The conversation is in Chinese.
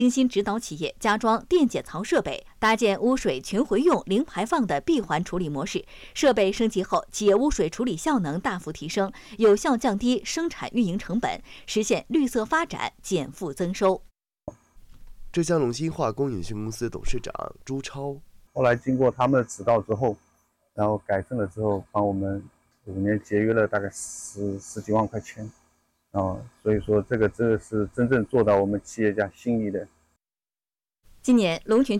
精心指导企业加装电解槽设备，搭建污水群回用零排放的闭环处理模式。设备升级后，企业污水处理效能大幅提升，有效降低生产运营成本，实现绿色发展、减负增收。 浙江龙兴化工有限公司董事长朱超， 后来经过他们的指导之后，然后改正了之后，帮我们5年节约了大概十几万块钱。所以说这个是真正做到我们企业家心里的。 今年龙泉